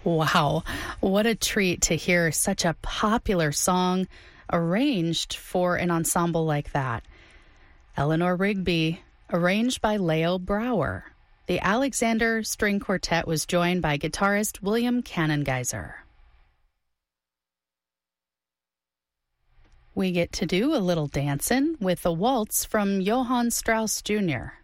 Wow, what a treat to hear such a popular song arranged for an ensemble like that. Eleanor Rigby, arranged by Leo Brouwer. The Alexander String Quartet was joined by guitarist William Cannongeiser. We get to do a little dancing with a waltz from Johann Strauss Jr.